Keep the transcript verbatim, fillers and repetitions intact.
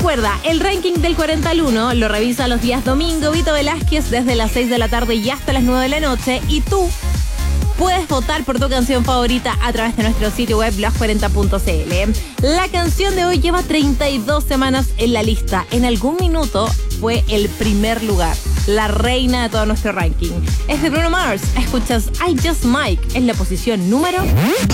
Recuerda, el ranking del cuarenta al uno lo revisa los días domingo Vito Velázquez desde las seis de la tarde y hasta las nueve de la noche. Y tú puedes votar por tu canción favorita a través de nuestro sitio web los cuarenta punto c l. La canción de hoy lleva treinta y dos semanas en la lista. En algún minuto fue el primer lugar, la reina de todo nuestro ranking. Es de Bruno Mars. Escuchas I Just Mike en la posición número